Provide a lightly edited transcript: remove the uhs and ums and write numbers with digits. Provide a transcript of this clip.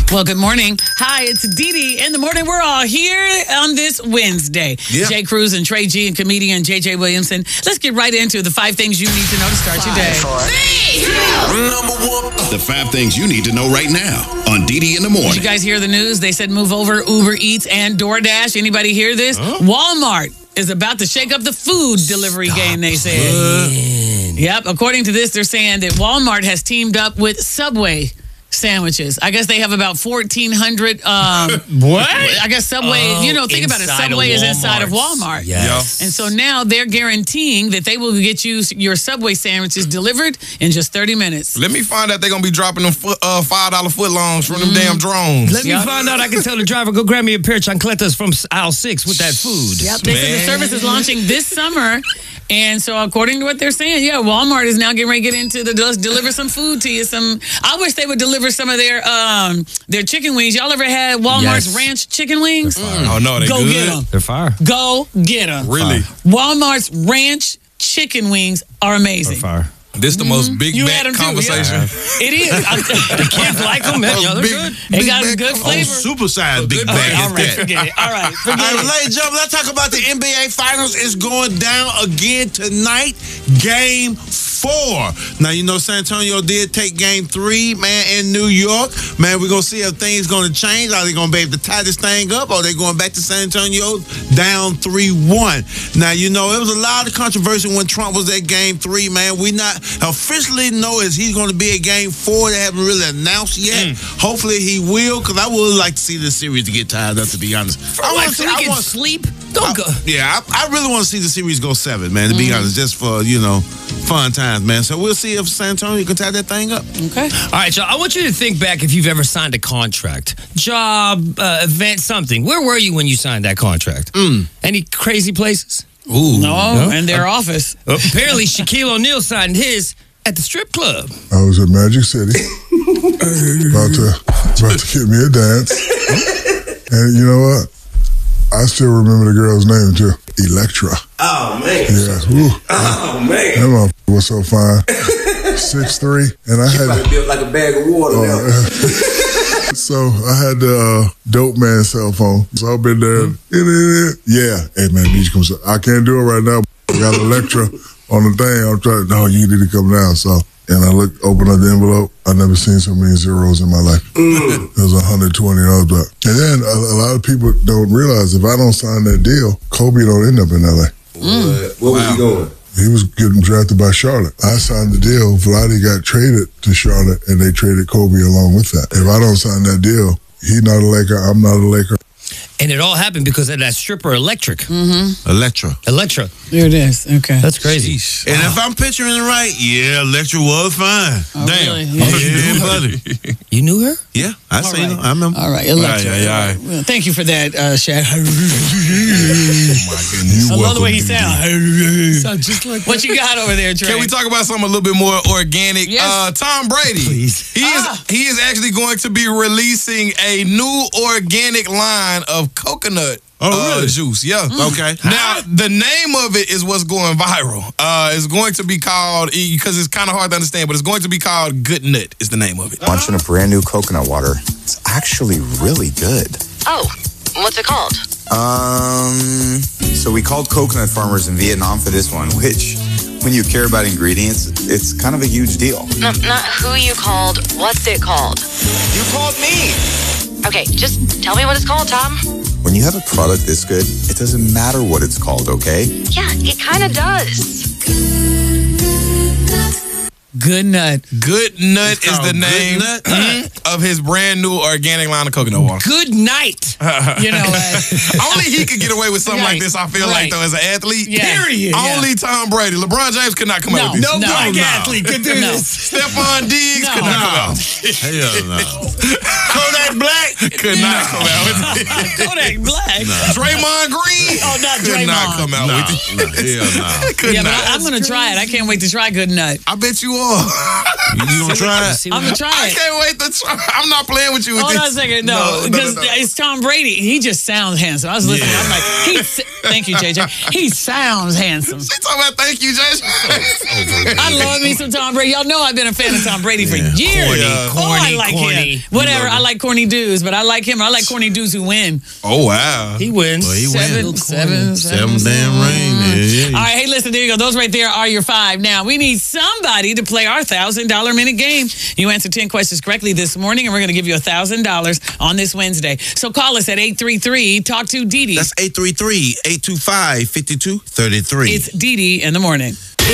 Well, good morning. Hi, it's Dee Dee in the morning. We're all here on this Wednesday. Yep. Jay Cruz and Trey G and comedian JJ Williamson. Let's get right into the 5 things you need to know to start your day. 3, 2, Number 1. The 5 things you need to know right now on Dee Dee in the morning. Did you guys hear the news? They said move over Uber Eats and DoorDash. Anybody hear this? Walmart is about to shake up the food delivery game, they said. Yep. According to this, they're saying that Walmart has teamed up with Subway sandwiches. I guess they have about 1,400. What? I guess Subway, think about it. Subway is inside of Walmart. Yes. And so now they're guaranteeing that they will get you your Subway sandwiches delivered in just 30 minutes. Let me find out they're going to be dropping them $5 footlongs from them damn drones. Let me find out I can tell the driver, go grab me a pair of chancletas from aisle 6 with that food. Yep. They said the service is launching this summer. And so according to what they're saying, Walmart is now getting ready to get into deliver some food to you. I wish they would deliver some of their chicken wings. Y'all ever had Walmart's ranch chicken wings? Oh, no, they Go good. get them. They're fire. Go get them. Really? Walmart's ranch chicken wings are amazing. They're fire. This the most Big You had Mac 'em too, conversation. It is. The kids like them. Man. They're good. They got a good flavor. Supersized Big Big Mac. Mac. All right, forget it. All right, forget All right, it. ladies and gentlemen, let's talk about the NBA Finals. It's going down again tonight. Game 4. Now, San Antonio did take Game 3, man, in New York. Man, we're going to see if things going to change. Are they going to be able to tie this thing up? Or are they going back to San Antonio down 3-1? Now, it was a lot of controversy when Trump was at Game 3, man. We not officially know is he's going to be at Game 4. They haven't really announced yet. Hopefully he will, because I would like to see this series to get tied up, to be honest. I want sleep. Don't go. I really want to see the series go 7, man, to be honest, just for, fun times, man. So we'll see if San Antonio can tie that thing up. Okay. All right, y'all. I want you to think back if you've ever signed a contract, job, event, something. Where were you when you signed that contract? Any crazy places? Ooh. No, in their office. Apparently, Shaquille O'Neal signed his at the strip club. I was at Magic City, about to give me a dance, and you know what? I still remember the girl's name too, Electra. Oh, man. Yeah, woo. Oh, man. That motherfucker was so fine. 6'3", and I had Probably built like a bag of water now. so I had the dope man cell phone. So I've been there. Yeah, hey man, need you come. I can't do it right now. I got Electra on the thing. I'm trying. No, you need to come down. So. And I opened up the envelope. I never seen so many zeros in my life. It was 120. And I was like, and then a lot of people don't realize if I don't sign that deal, Kobe don't end up in LA. What was he doing? He was getting drafted by Charlotte. I signed the deal. Vlade got traded to Charlotte, and they traded Kobe along with that. If I don't sign that deal, he's not a Laker. I'm not a Laker. And it all happened because of that stripper Electra. Electra. There it is. Okay. That's crazy. And if I'm picturing it right, Electra was fine. Oh, Damn. really? Yeah, buddy. You knew her? Yeah, I seen her. I remember. All right, Electra. Yeah. Well, thank you for that, Shaq. Oh, my goodness. I love the way he sounds. Sounds just like What you got over there, Trey? Can we talk about something a little bit more organic? Yes. Tom Brady. Please. He is actually going to be releasing a new organic line of coconut juice. Yeah. Okay. Now, the name of it is what's going viral. It's going to be called, because it's kind of hard to understand, but it's going to be called Good Nut is the name of it. Launching a brand new coconut water. It's actually really good. Oh, what's it called? So we called coconut farmers in Vietnam for this one, which, when you care about ingredients, it's kind of a huge deal. No, not who you called. What's it called? You called me! Okay, just tell me what it's called, Tom. When you have a product this good, it doesn't matter what it's called, okay? Yeah, it kind of does. Good Nut. Good Nut is the Good name Nut? of his brand new organic line of coconut water. Good night. You know what? Only he could get away with something like this, I feel like, though, as an athlete. Yeah. Period. Only Tom Brady. LeBron James could not come out with this. No black athlete could do No. this. Stephon Diggs could not come out. Hell no. Kodak Black Could not come out with it. Kodak Black. Draymond Green Oh, not could Draymond. not come out with it. Hell no. Could Yeah, but not. I'm going to try it. I can't wait to try Good Nut. I bet you are. You gonna try it? I'm gonna try I it. can't wait to try. I'm not playing with you with Hold this. on a second. No, because it's Tom Brady. He just sounds handsome. I was listening. I'm like, thank you, JJ. He sounds handsome. She talking about thank you, JJ. I love me some Tom Brady. Y'all know I've been a fan of Tom Brady for years. I like corny. him. Whatever. I like corny dudes, but I like him. I like corny dudes who win. Oh wow. He wins. Well, he Seven damn rain. Yeah. All right, hey, listen, there you go. Those right there are your 5. Now, we need somebody to play our $1,000 minute game. You answered 10 questions correctly this morning, and we're going to give you $1,000 on this Wednesday. So call us at 833 Talk to Dee Dee. That's 833-825-5233. It's Dee Dee in the morning.